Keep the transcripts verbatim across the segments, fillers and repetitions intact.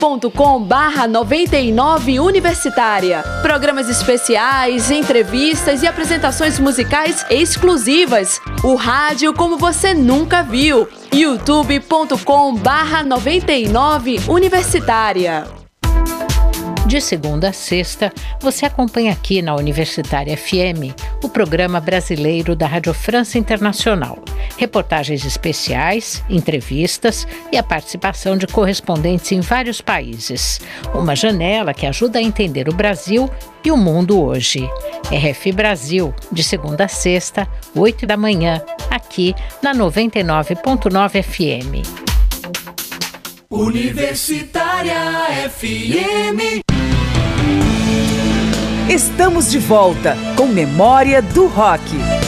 ponto com barra noventa e nove Universitária. Programas especiais, entrevistas e apresentações musicais exclusivas. O rádio como você nunca viu. youtube ponto com barra noventa e nove Universitária. De segunda a sexta, você acompanha aqui na Universitária F M o programa brasileiro da Rádio França Internacional. Reportagens especiais, entrevistas e a participação de correspondentes em vários países. Uma janela que ajuda a entender o Brasil e o mundo hoje. R F Brasil, de segunda a sexta, oito da manhã, aqui na noventa e nove ponto nove F M. Universitária F M. Estamos de volta com Memória do Rock.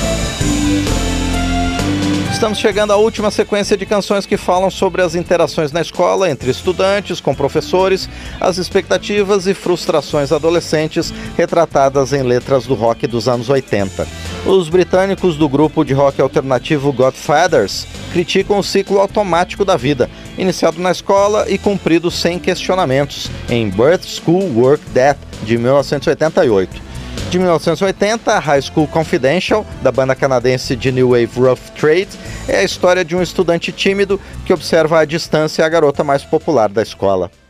Estamos chegando à última sequência de canções que falam sobre as interações na escola entre estudantes, com professores, as expectativas e frustrações adolescentes retratadas em letras do rock dos anos oitenta. Os britânicos do grupo de rock alternativo Godfathers criticam o ciclo automático da vida, iniciado na escola e cumprido sem questionamentos, em Birth, School, Work, Death, de mil novecentos e oitenta e oito. De mil novecentos e oitenta, High School Confidential, da banda canadense de New Wave Rough Trade, é a história de um estudante tímido que observa à distância a garota mais popular da escola.